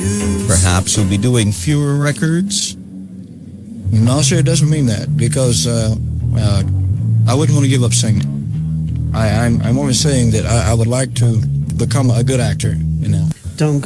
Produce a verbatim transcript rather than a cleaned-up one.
Perhaps you'll be doing fewer records? No, sir, it doesn't mean that, because uh, uh, I wouldn't want to give up singing. I, I'm, I'm only saying that I, I would like to become a good actor, you know. Don't